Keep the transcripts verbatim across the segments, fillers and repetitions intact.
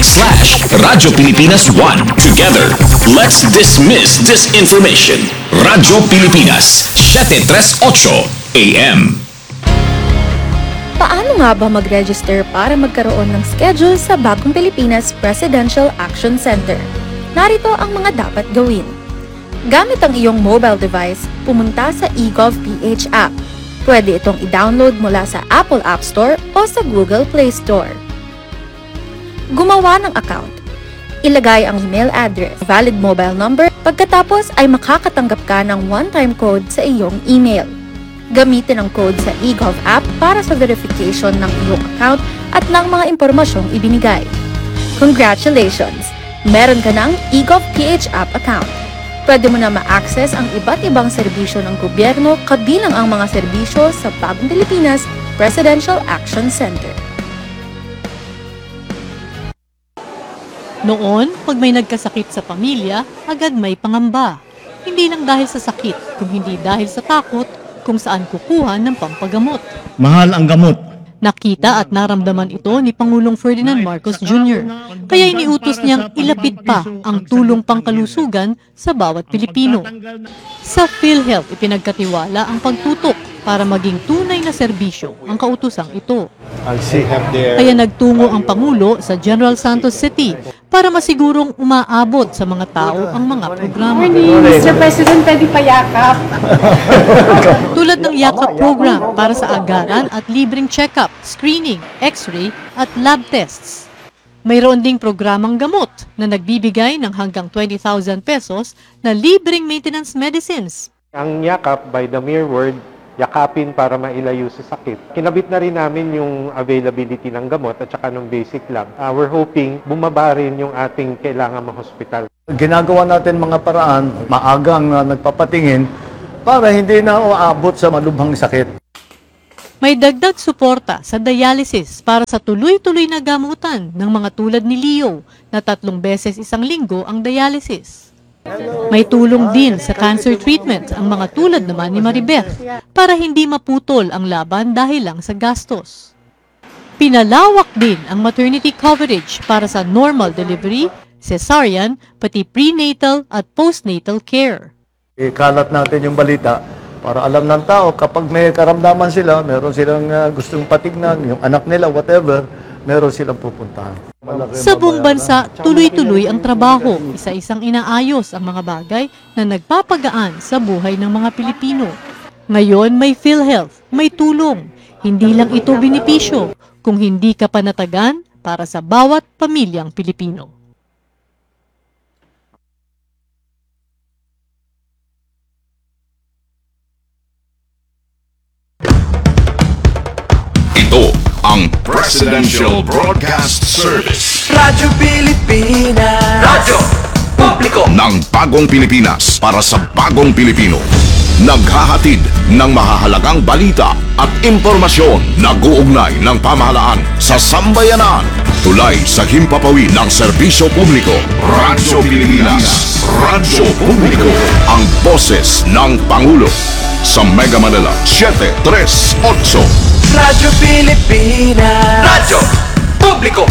slash Radyo Pilipinas one. Together, let's dismiss disinformation. Radyo Pilipinas, seven thirty-eight A M. Paano nga ba mag-register para magkaroon ng schedule sa Bagong Pilipinas Presidential Action Center? Narito ang mga dapat gawin. Gamit ang iyong mobile device, pumunta sa eGovPH app. Pwede itong i-download mula sa Apple App Store o sa Google Play Store. Gumawa ng account. Ilagay ang email address, valid mobile number, pagkatapos ay makakatanggap ka ng one-time code sa iyong email. Gamitin ang code sa eGov app para sa verification ng iyong account at ng mga impormasyong ibinigay. Congratulations! Meron ka ng eGovPH app account. Pwede mo na ma-access ang iba't ibang serbisyo ng gobyerno kabilang ang mga serbisyo sa Bagong Pilipinas Presidential Action Center. Noon, pag may nagkasakit sa pamilya, agad may pangamba. Hindi lang dahil sa sakit, kung hindi dahil sa takot kung saan kukuha ng pampagamot. Mahal ang gamot. Nakita at naramdaman ito ni Pangulong Ferdinand Marcos Junior Kaya iniutos niyang ilapit pa ang tulong pangkalusugan sa bawat Pilipino. Sa PhilHealth, ipinagkatiwala ang pagtutok para maging tunay na serbisyo ang kautusang ito. Kaya nagtungo ang Pangulo sa General Santos City para masigurong umaabot sa mga tao ang mga programa. mister President, pwede pa yakap. Tulad ng yakap program para sa agaran at libreng check-up, screening, x-ray at lab tests. Mayroon ding programang gamot na nagbibigay ng hanggang twenty thousand pesos na libreng maintenance medicines. Ang yakap, by the mere word, yakapin para mailayo sa sakit. Kinabit na rin namin yung availability ng gamot at saka ng basic lang. Uh, we're hoping bumaba rin yung ating kailangan ma-hospital. Ginagawa natin mga paraan, maagang uh, nagpapatingin para hindi na uabot sa malubhang sakit. May dagdag suporta sa dialysis para sa tuloy-tuloy na gamutan ng mga tulad ni Leo na tatlong beses isang linggo ang dialysis. May tulong din sa cancer treatment ang mga tulad naman ni Maribeth para hindi maputol ang laban dahil lang sa gastos. Pinalawak din ang maternity coverage para sa normal delivery, cesarean, pati prenatal at postnatal care. Ikalat natin yung balita para alam ng tao kapag may karamdaman sila, meron silang uh, gustong patignan, yung anak nila, whatever, meron silang pupuntahan. Sa buong bansa, tuloy-tuloy ang trabaho, isa-isang inaayos ang mga bagay na nagpapagaan sa buhay ng mga Pilipino. Ngayon may PhilHealth, may tulong. Hindi lang ito benepisyo, kung hindi ka panatagan para sa bawat pamilyang Pilipino. Ito ang Presidential Broadcast Service. Radyo Pilipinas. Radyo Publiko Ng Bagong Pilipinas para sa Bagong Pilipino. Naghahatid ng mahahalagang balita at impormasyon na guugnay ng pamahalaan sa sambayanan. Tulay sa himpapawid ng serbisyo publiko. Radyo Pilipinas. Radyo Publiko. Ang boses ng Pangulo. Sa Mega Manila, seven thirty-eight. Radyo Pilipinas. Radyo Publiko.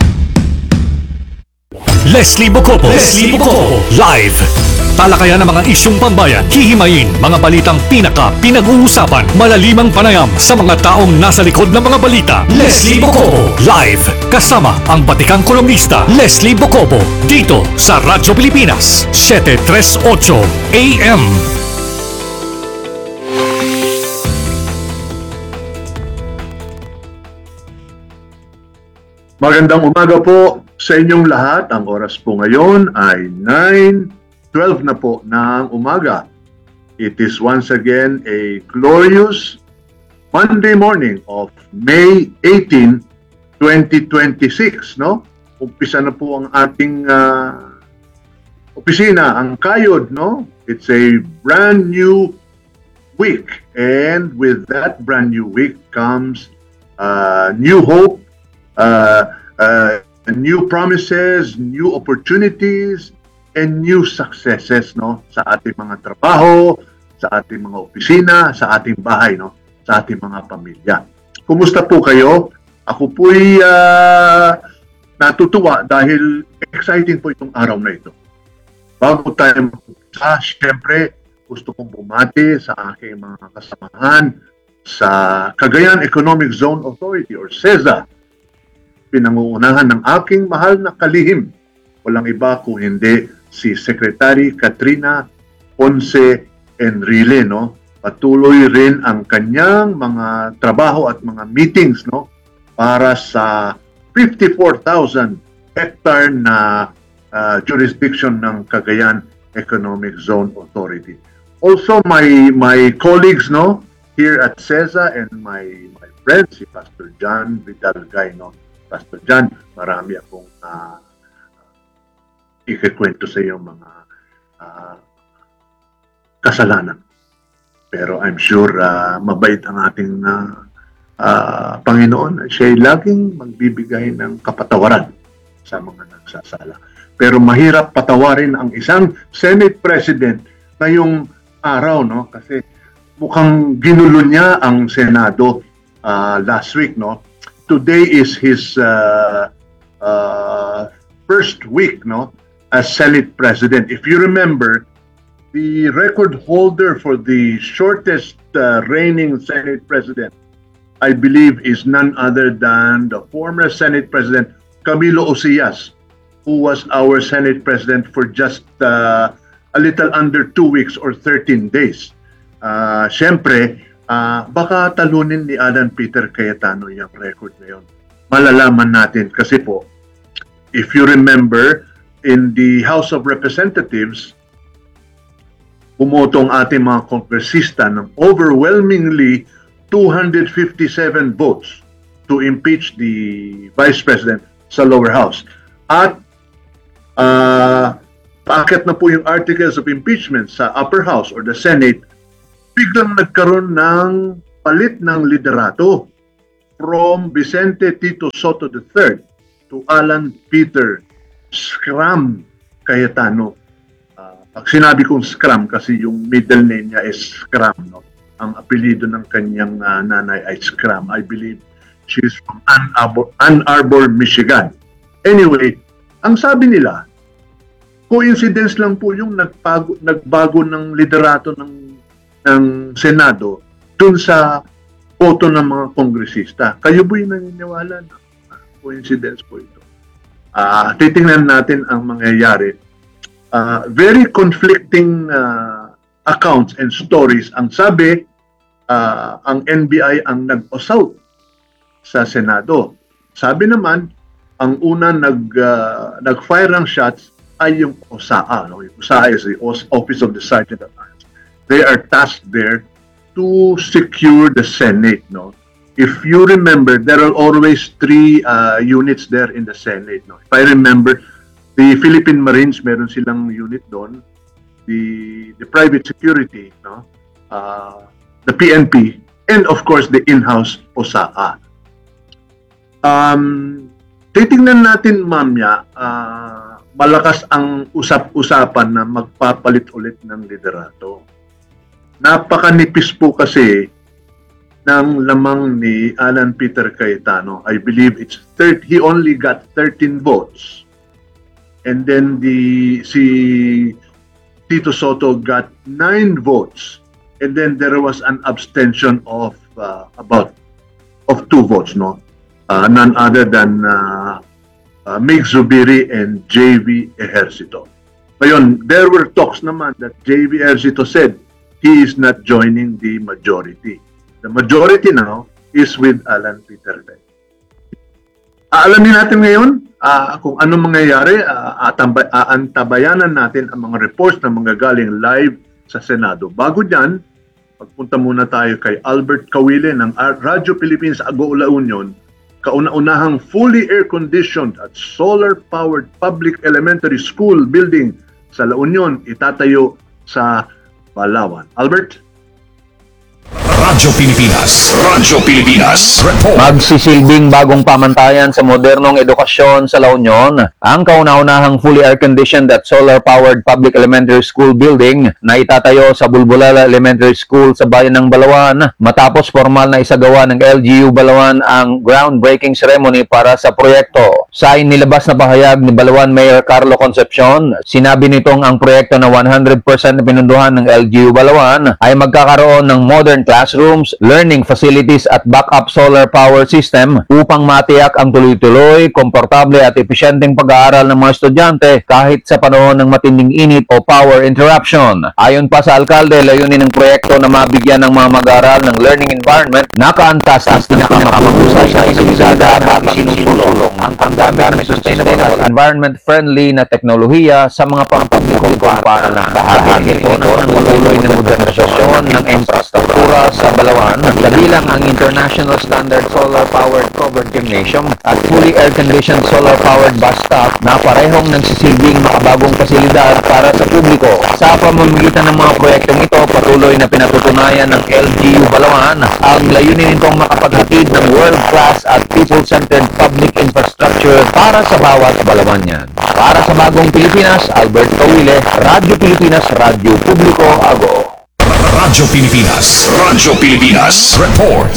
Leslie Bocopo. Leslie Bocopo. Live. Talakayan ng mga isyong pambayan, hihimayin mga balitang pinaka pinag-uusapan, malalimang panayam sa mga taong nasa likod ng mga balita. Leslie Bocopo. Live. Kasama ang batikang kolumnista Leslie Bocopo. Dito sa Radyo Pilipinas, seven thirty-eight A M. Magandang umaga po sa inyong lahat. Ang oras po ngayon ay nine twelve na po ng umaga. It is once again a glorious Monday morning of May eighteenth, twenty twenty-six, no? Umpisa na po ang ating uh, opisina, ang kayod, no? It's a brand new week, and with that brand new week comes uh, new hope, Uh, uh, new promises, new opportunities, and new successes, no, sa ating mga trabaho, sa ating mga opisina, sa ating bahay, no, sa ating mga pamilya. Kumusta po kayo? Ako po'y uh, natutuwa dahil exciting po itong araw na ito. Bago tayo magpisa, syempre, gusto kong bumati sa aking mga kasamahan sa Cagayan Economic Zone Authority or SEZA. Pinangungunahan ng aking mahal na kalihim. Walang iba kung hindi si Secretary Katrina Ponce Enrile, no? Patuloy rin ang kanyang mga trabaho at mga meetings, no? Para sa fifty-four thousand hectare na uh, jurisdiction ng Cagayan Economic Zone Authority. Also, my my colleagues, no, here at SEZA and my my friend si Pastor John Vidalgay, no. Pastor John, marami akong uh, ikikwento sa iyo mga uh, kasalanan. Pero I'm sure uh, mabait ang ating uh, uh, Panginoon. Siya ay laging magbibigay ng kapatawaran sa mga nagsasala. Pero mahirap patawarin ang isang Senate President ngayong araw, no? Kasi mukhang ginulo niya ang Senado uh, last week, no? Today is his uh, uh, first week, no, as Senate President. If you remember, the record holder for the shortest uh, reigning Senate President, I believe, is none other than the former Senate President Camilo Osias, who was our Senate President for just uh, a little under two weeks or thirteen days. Uh, Siyempre, uh, baka talunin ni Alan Peter Cayetano yung record na yun. Malalaman natin kasi po, if you remember, in the House of Representatives, bumoto ang ating mga kongresista ng overwhelmingly two hundred fifty-seven votes to impeach the Vice President sa lower house. At uh, paakit na po yung articles of impeachment sa upper house or the Senate, biglang nagkaroon ng palit ng liderato from Vicente Tito Soto the third to Alan Peter Scram Cayetano. Pag sinabi kong Scram kasi yung middle name niya is Scram, no? Ang apelyido ng kanyang uh, nanay ay Scram. I believe she's from Ann Arbor, Ann Arbor, Michigan. Anyway, ang sabi nila, coincidence lang po yung nagbago, nagbago ng liderato ng, ng Senado dun sa boto ng mga kongresista. Kayo po'y naniniwala na coincidence po ito. Uh, titingnan natin ang mangyayari. Uh, very conflicting uh, accounts and stories. Ang sabi, uh, ang N B I ang nag-assault sa Senado. Sabi naman, ang una nag, uh, nag-fire ng shots ay yung O S A A. No? Yung O S A A is the Office of the Sergeant at Arms. They are tasked there to secure the Senate. No? If you remember, there are always three uh, units there in the Senate. No? If I remember, the Philippine Marines, meron silang unit doon. The the private security, no? Uh, the P N P, and of course the in-house O S A A. Um, titingnan natin mamaya, uh, malakas ang usap-usapan na magpapalit ulit ng liderato. Napakanipis po kasi ng lamang ni Alan Peter Cayetano. I believe it's thirty, he only got thirteen votes. And then the si Tito Soto got nine votes, and then there was an abstention of uh, about of two votes, no, uh, none other than uh, uh, Mig Zubiri and J V Ejercito. Ngayon, there were talks naman that J V Ejercito said he is not joining the majority. The majority now is with Alan Peter Cayetano. Aalamin natin ngayon uh, kung ano mangyayari, uh, aantabayanan natin ang mga reports na manggagaling live sa Senado. Bago dyan, pagpunta muna tayo kay Albert Kawile ng Radyo Philippines Agoo La Union, kauna-unahang fully air-conditioned at solar-powered public elementary school building sa La Union itatayo sa Palawan. Albert? Radyo Pilipinas. Radyo Pilipinas. Report. Magsisilbing bagong pamantayan sa modernong edukasyon sa La Union ang kauna-unahang fully air-conditioned at solar-powered public elementary school building na itatayo sa Bulbulala Elementary School sa bayan ng Balawan matapos formal na isagawa ng L G U Balawan ang groundbreaking ceremony para sa proyekto. Sa inilabas na pahayag ni Balawan Mayor Carlo Concepcion, sinabi nitong ang proyekto na one hundred percent na pinunduhan ng L G U Balawan ay magkakaroon ng modern classrooms, learning facilities at backup solar power system upang matiyak ang tuloy-tuloy, komportable at epesyenteng pag-aaral ng mga estudyante kahit sa panahon ng matinding init o power interruption. Ayon pa sa alkalde, layunin ng proyekto na mabigyan ng mga mag-aaral ng learning environment na kaantas at pinakamahusay sa isinisada at sinutulong ang paggamit ng sustainable at environment-friendly na teknolohiya sa mga pangpublikong paaralan. Bahagi ito ng patuloy na modernisasyon ng infrastruktura sa Balawan, kabilang ang International Standard Solar-Powered Covered Gymnasium at fully air-conditioned solar-powered bus stop na parehong nagsisilbing makabagong pasilidad para sa publiko. Sa pamamagitan ng mga proyektong ito, patuloy na pinatutunayan ng L G U Balawan ang layunin nitong makapaghatid ng world-class at people-centered public infrastructure para sa bawat Balawanyan. Para sa Bagong Pilipinas, Albert Kawile, Radyo Pilipinas, Radyo Publiko, Ago. Radyo Pilipinas. Radyo Pilipinas. Report.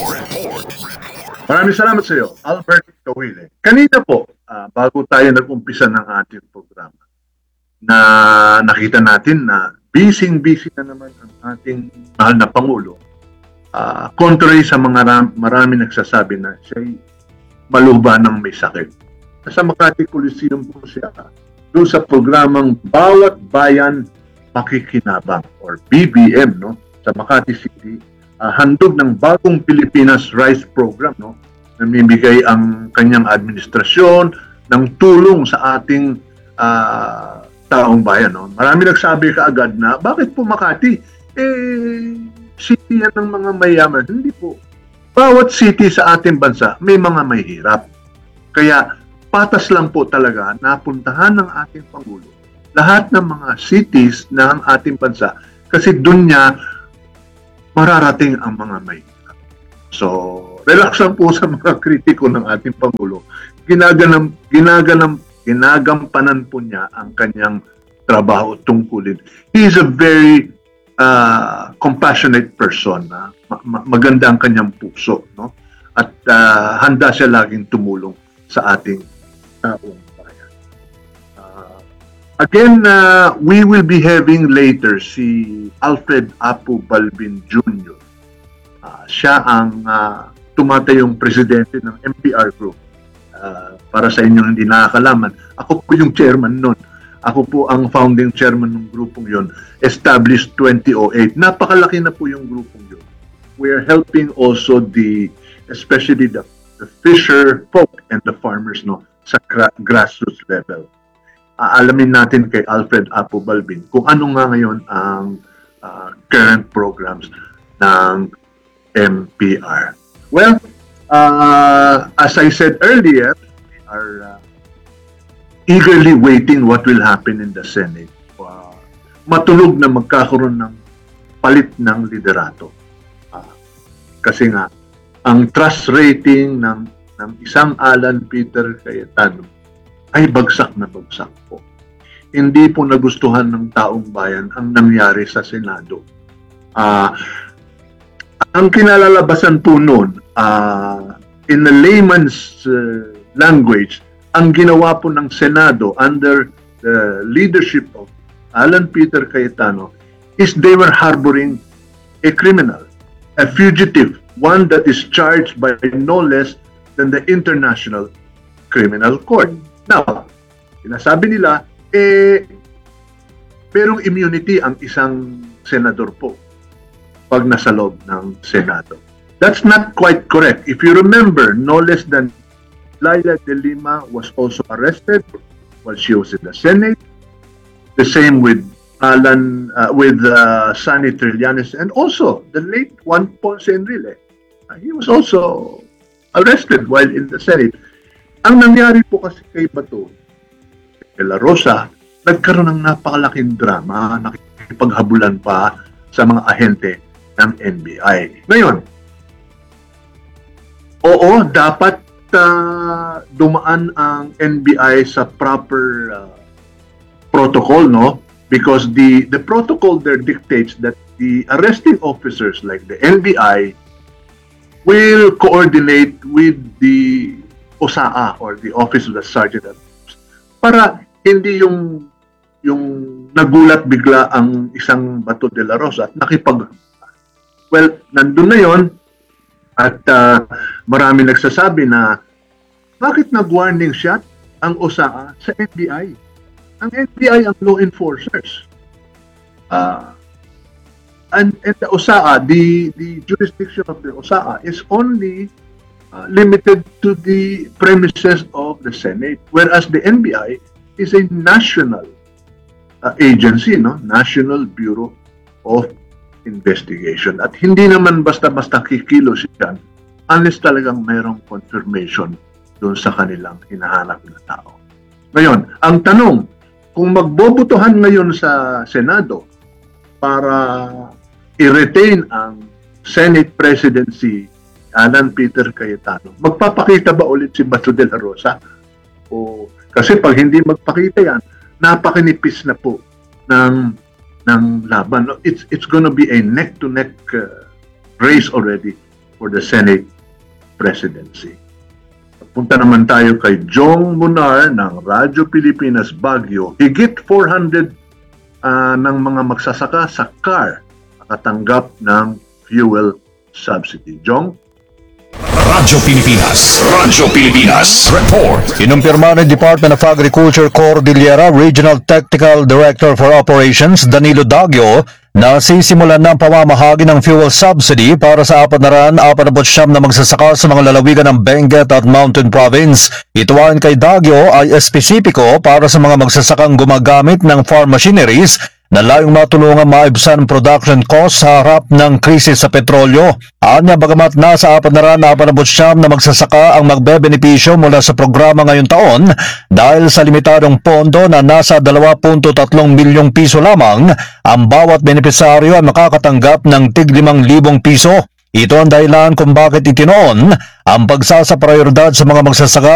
Maraming salamat sa iyo, Albert Kawile. Kanina po, ah, bago tayo nag-umpisa ng ating programa, na nakita natin na busy-busy na naman ang ating mahal na Pangulo. Ah, contrary sa mga ram- marami nagsasabi na siya'y maluba ng may sakit. Sa Makati Coliseum po siya, doon sa programang Bawat Bayan Makikinabang or B B M, no, sa Makati City, uh, handog ng Bagong Pilipinas Rice Program, no, namimigay ang kanyang administrasyon ng tulong sa ating uh, taong bayan, no. Marami nagsabi kaagad na bakit po Makati? Eh, city yan ng mga mayaman. Hindi po. Bawat city sa ating bansa may mga mahihirap. Kaya patas lang po talaga napuntahan ng ating Pangulo lahat ng mga cities ng ating bansa kasi doon niya mararating ang mga mahihirap. So, relax lang po sa mga kritiko ng ating Pangulo. Ginaganam, ginaganam, ginagampanan po niya ang kanyang trabaho tungkulin. He is a very uh, compassionate person. Uh, ma- ma- maganda ang kanyang puso. No? At uh, handa siya laging tumulong sa ating taong bayan. Uh, again, uh, we will be having later si Alfred Apo Balbin Junior Uh, siya ang uh, tumatayong presidente ng M P R Group. Uh, para sa inyong hindi nakakalaman, ako po yung chairman nun. Ako po ang founding chairman ng grupong yon, established twenty oh eight. Napakalaki na po yung grupong yon. We are helping also the, especially the, the fisher folk and the farmers, no, sa gra- grassroots level. Aalamin natin kay Alfred Apo Balbin kung ano nga ngayon ang uh, current programs ng M P R. Well, uh, as I said earlier, we are uh, eagerly waiting what will happen in the Senate. Uh, matulog na magkakaroon ng palit ng liderato. Uh, kasi nga, ang trust rating ng, ng isang Alan Peter Cayetano ay bagsak na bagsak po. Hindi po nagustuhan ng taong bayan ang nangyari sa Senado. Ah... Uh, Ang kinalalabasan po noon, uh, in the layman's uh, language, ang ginawa po ng Senado under the leadership of Alan Peter Cayetano is they were harboring a criminal, a fugitive, one that is charged by no less than the International Criminal Court. Now, sinasabi nila, eh, merong immunity ang isang senador po pag nasa loob ng Senado. That's not quite correct. If you remember, no less than Laila De Lima was also arrested while she was in the Senate. The same with Alan, uh, with uh, Sonny Trillanes, and also the late Juan Ponce Enrile. Uh, he was also arrested while in the Senate. Ang nangyari po kasi kay Bato, kay La Rosa, nagkaroon ng napakalaking drama, nakikipaghabulan pa sa mga ahente ng N B I. Ngayon, oo, dapat uh, dumaan ang N B I sa proper uh, protocol, no? Because the the protocol there dictates that the arresting officers like the N B I will coordinate with the O S A A or the Office of the Sergeant at Arms para hindi yung yung nagulat bigla ang isang Bato de la Rosa at nakipag well, nandun na yon at uh, marami nagsasabi na bakit nag-warning shot ang O S A A sa N B I? Ang N B I ang law enforcers. Uh, and, and the O S A A, the, the jurisdiction of the O S A A is only uh, limited to the premises of the Senate, whereas the N B I is a national uh, agency, no? National Bureau of Investigation. At hindi naman basta-basta kikilos yan unless talagang mayroong confirmation doon sa kanilang hinahanap na tao. Ngayon, ang tanong, kung magbobotohan ngayon sa Senado para i-retain ang Senate presidency Alan Peter Cayetano, magpapakita ba ulit si Bato de la Rosa? O, kasi pag hindi magpakita yan, napakinipis na po ng, ng laban. It's, it's gonna be a neck-to-neck uh, race already for the Senate presidency. Punta naman tayo kay Jong Munar ng Radyo Pilipinas Baguio. Higit four hundred uh, ng mga magsasaka sa C A R nakatanggap ng fuel subsidy. Jong? Radyo Pilipinas. Radyo Pilipinas. Report. Inumpirma ng Department of Agriculture Cordillera Regional Technical Director for Operations Danilo Daguio na sisimulan ng pamamahagi ng fuel subsidy para sa apat na raan apat na siyam na magsasaka sa mga lalawigan ng Benguet at Mountain Province. Ito ayon kay Daguio ay espesipiko para sa mga magsasakang gumagamit ng farm machineries na layong matulungan maibsan production cost sa harap ng krisis sa petrolyo. Anya bagamat nasa apat na raan apat na siyam na magsasaka ang magbebenepisyo mula sa programa ngayong taon dahil sa limitadong pondo na nasa dalawa punto tatlong milyong piso lamang, ang bawat benepisaryo ay makakatanggap ng tig limang libong piso. Ito ang dahilan kung bakit itinoon ang pagsasaprioridad sa mga magsasaka